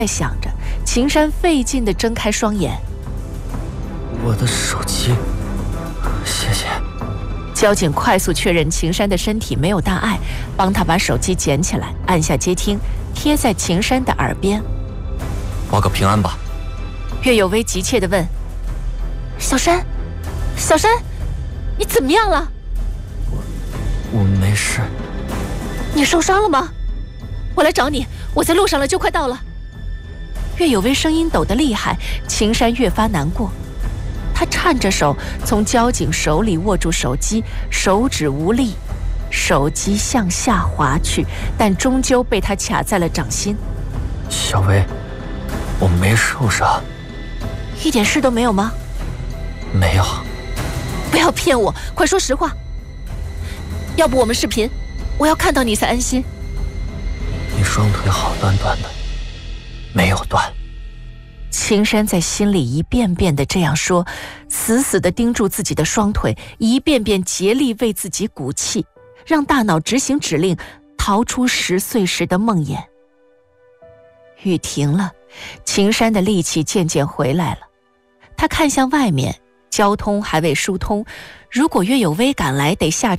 在想着，秦山费劲地睁开双眼。 我的手机，谢谢。 交警快速确认秦山的身体没有大碍，帮他把手机捡起来，按下接听，贴在秦山的耳边。 报个平安吧。 岳有为急切地问：小山，小山，你怎么样了？ 我没事。 你受伤了吗？我来找你，我在路上了，就快到了。岳有为声音抖得厉害，秦山越发难过。他颤着手从交警手里握住手机，手指无力，手机向下滑去，但终究被他卡在了掌心。 小薇，我没受伤。 一点事都没有吗？ 没有。 不要骗我，快说实话。要不我们视频，我要看到你才安心。 你双腿好端端的，没有断。 秦山在心里一遍遍地这样说，死死地盯住自己的双腿，一遍遍竭力为自己鼓气，让大脑执行指令，逃出10岁时的梦魇。雨停了，秦山的力气渐渐回来了。他看向外面，交通还未疏通，如果岳有为赶来，得下车。